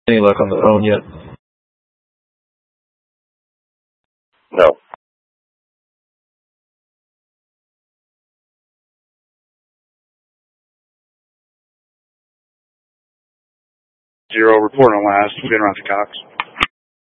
Any luck on the phone yet? No. 0, report on last. We've been around to Cox.